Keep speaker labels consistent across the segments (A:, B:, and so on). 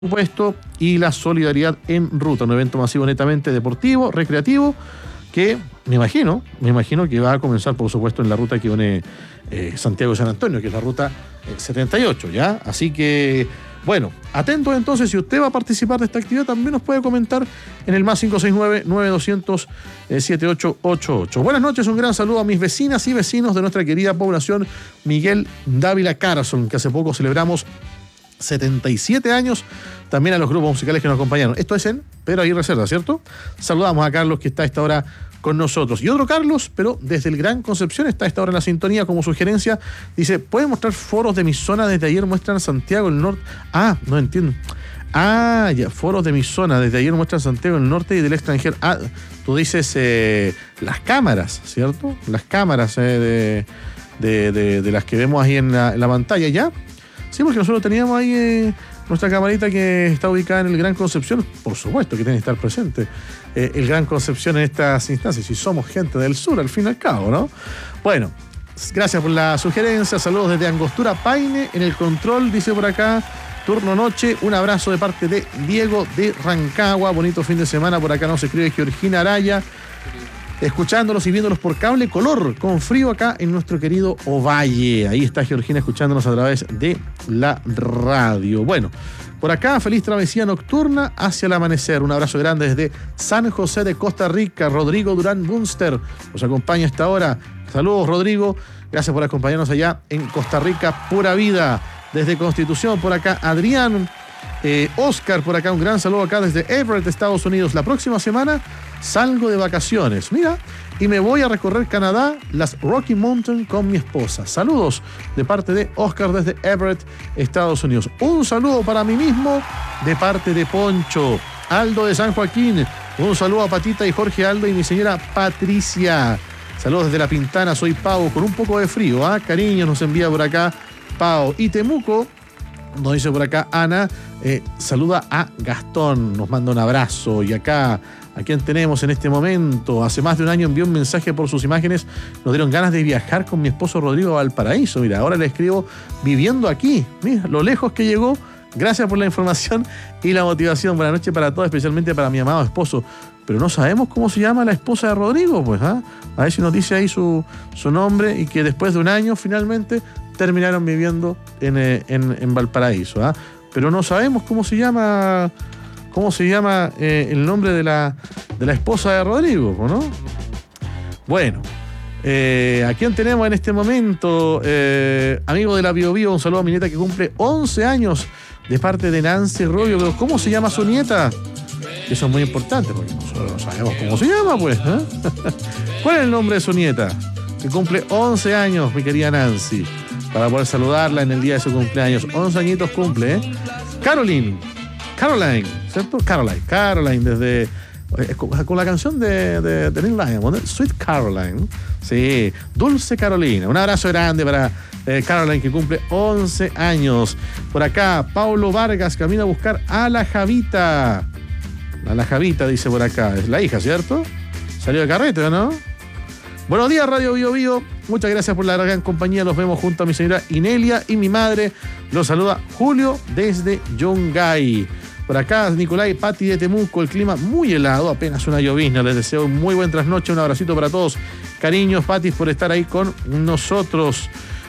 A: supuesto, y la solidaridad en ruta, un evento masivo netamente deportivo, recreativo, que me imagino que va a comenzar, por supuesto, en la ruta que une Santiago y San Antonio, que es la ruta 78, ¿ya? Así que, bueno, atentos entonces, si usted va a participar de esta actividad, también nos puede comentar en el más 569-9200-7888. Buenas noches, un gran saludo a mis vecinas y vecinos de nuestra querida población Miguel Dávila Carson, que hace poco celebramos 77 años, también a los grupos musicales que nos acompañaron. Esto es en Pero Hay Reserva, ¿cierto? Saludamos a Carlos, que está a esta hora con nosotros. Y otro Carlos, pero desde el Gran Concepción, está a esta hora en la sintonía como sugerencia. Dice, ¿pueden mostrar foros de mi zona? Desde ayer muestran Santiago, el norte. Ah, no entiendo. Ah, ya, foros de mi zona. Desde ayer muestran Santiago, el norte y del extranjero. Ah, tú dices las cámaras, ¿cierto? Las cámaras de las que vemos ahí en la pantalla, ¿ya? Sí, porque nosotros teníamos ahí nuestra camarita que está ubicada en el Gran Concepción. Por supuesto que tiene que estar presente el Gran Concepción en estas instancias, y somos gente del sur, al fin y al cabo, ¿no? Bueno, gracias por la sugerencia. Saludos desde Angostura Paine, en el control, dice por acá, turno noche. Un abrazo de parte de Diego de Rancagua. Bonito fin de semana. Por acá nos escribe Georgina Araya, escuchándolos y viéndolos por cable color, con frío acá en nuestro querido Ovalle. Ahí está Georgina escuchándonos a través de la radio. Bueno, por acá, feliz travesía nocturna hacia el amanecer. Un abrazo grande desde San José de Costa Rica. Rodrigo Durán Bunster nos acompaña a esta hora. Saludos, Rodrigo. Gracias por acompañarnos allá en Costa Rica. Pura vida. Desde Constitución, por acá, Adrián. Oscar, por acá, un gran saludo acá desde Everett, Estados Unidos. La próxima semana salgo de vacaciones, mira, y me voy a recorrer Canadá, las Rocky Mountains con mi esposa. Saludos de parte de Oscar desde Everett, Estados Unidos. Un saludo para mí mismo de parte de Poncho. Aldo de San Joaquín, un saludo a Patita y Jorge Aldo y mi señora Patricia. Saludos desde La Pintana, soy Pau, con un poco de frío, cariños nos envía por acá Pau. Y Temuco, nos dice por acá Ana, saluda a Gastón, nos manda un abrazo. Y acá, ¿a quién tenemos en este momento? Hace más de un año envió un mensaje por sus imágenes. Nos dieron ganas de viajar con mi esposo Rodrigo a Valparaíso. Mira, ahora le escribo viviendo aquí. Mira, lo lejos que llegó. Gracias por la información y la motivación. Buenas noches para todos, especialmente para mi amado esposo. Pero no sabemos cómo se llama la esposa de Rodrigo, pues, A ver si nos dice ahí su nombre, y que después de un año finalmente terminaron viviendo en Valparaíso, pero no sabemos cómo se llama el nombre de la esposa de Rodrigo, ¿no? Bueno, ¿a quién tenemos en este momento? Amigo de la Bio Bio, un saludo a mi nieta que cumple 11 años de parte de Nancy Rubio. Pero ¿cómo se llama su nieta? Eso es muy importante porque nosotros no sabemos cómo se llama, pues. ¿Cuál es el nombre de su nieta? Que cumple 11 años, mi querida Nancy, para poder saludarla en el día de su cumpleaños. 11 añitos cumple, Caroline, ¿cierto? Caroline, desde con la canción de Neil Diamond, Sweet Caroline. Sí, Dulce Carolina. Un abrazo grande para Caroline, que cumple 11 años. Por acá, Paulo Vargas camina a buscar a la Javita. A la Javita, dice por acá. Es la hija, ¿cierto? Salió de carrete, ¿o no? Buenos días, Radio Bio Bio. Muchas gracias por la gran compañía. Los vemos junto a mi señora Inelia y mi madre. Los saluda Julio desde Yungay. Por acá, Nicolai, Pati de Temuco. El clima muy helado, apenas una llovizna. Les deseo un muy buen trasnoche. Un abracito para todos. Cariños, Pati, por estar ahí con nosotros.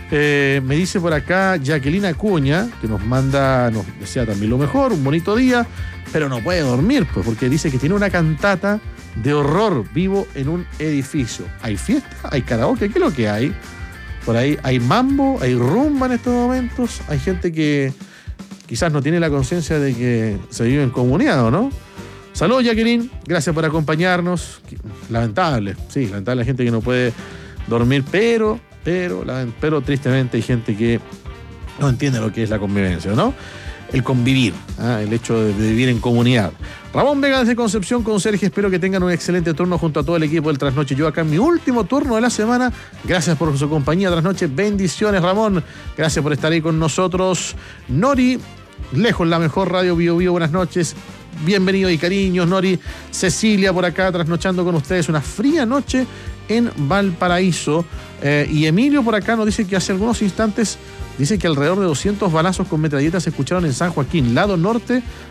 A: Me dice por acá Jacqueline Acuña, que nos desea también lo mejor, un bonito día, pero no puede dormir, pues, porque dice que tiene una cantata de horror vivo en un edificio. Hay fiesta, hay karaoke, ¿qué es lo que hay? Por ahí hay mambo, hay rumba en estos momentos, hay gente que quizás no tiene la conciencia de que se vive en comunidad, ¿no? Saludos, Jacqueline, gracias por acompañarnos. Lamentable la gente que no puede dormir, pero tristemente hay gente que no entiende lo que es la convivencia, ¿no? El convivir, el hecho de vivir en comunidad. Ramón Vega desde Concepción, conserje, espero que tengan un excelente turno junto a todo el equipo del Trasnoche. Yo acá en mi último turno de la semana. Gracias por su compañía, Trasnoche. Bendiciones, Ramón. Gracias por estar ahí con nosotros. Nori, lejos la mejor Radio Bio Bio, buenas noches. Bienvenido y cariños, Nori. Cecilia por acá, trasnochando con ustedes. Una fría noche en Valparaíso. Y Emilio por acá nos dice que hace algunos instantes Dice que alrededor de 200 balazos con metralletas se escucharon en San Joaquín, lado norte